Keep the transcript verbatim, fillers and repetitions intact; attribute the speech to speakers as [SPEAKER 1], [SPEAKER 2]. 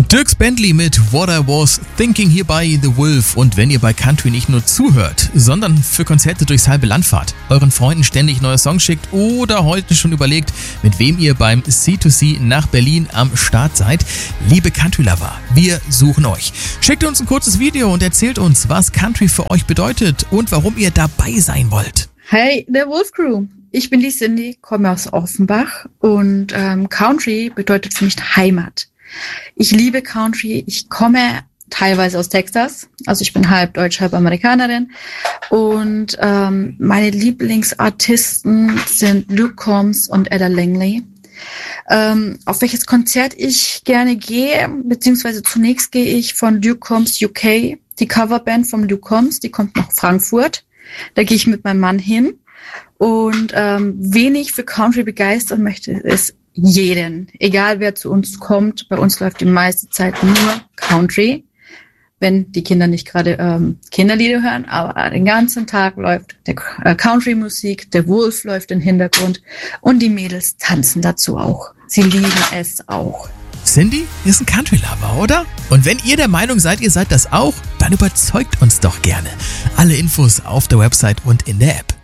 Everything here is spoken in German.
[SPEAKER 1] Dierks Bentley mit What I Was Thinking hier bei The Wolf. Und wenn ihr bei Country nicht nur zuhört, sondern für Konzerte durchs halbe Land fahrt, euren Freunden ständig neue Songs schickt oder heute schon überlegt, mit wem ihr beim C zwei C nach Berlin am Start seid, liebe Country-Lover, wir suchen euch. Schickt uns ein kurzes Video und erzählt uns, was Country für euch bedeutet und warum ihr dabei sein wollt.
[SPEAKER 2] Hey, The Wolf Crew. Ich bin die Cindy, komme aus Offenbach und ähm, Country bedeutet für mich Heimat. Ich liebe Country. Ich komme teilweise aus Texas, also ich bin halb Deutsch, halb Amerikanerin und ähm, meine Lieblingsartisten sind Luke Combs und Etta Langley. Ähm, auf welches Konzert ich gerne gehe, beziehungsweise zunächst gehe ich von Luke Combs U K, die Coverband von Luke Combs, die kommt nach Frankfurt. Da gehe ich mit meinem Mann hin. Und ähm, wen ich für Country begeistern möchte, ist jeden. Egal wer zu uns kommt, bei uns läuft die meiste Zeit nur Country, wenn die Kinder nicht gerade ähm, Kinderlieder hören, aber den ganzen Tag läuft der äh, Country-Musik, der Wolf läuft im Hintergrund und die Mädels tanzen dazu auch. Sie lieben es auch.
[SPEAKER 1] Cindy ist ein Country-Lover, oder? Und wenn ihr der Meinung seid, ihr seid das auch, dann überzeugt uns doch gerne. Alle Infos auf der Website und in der App.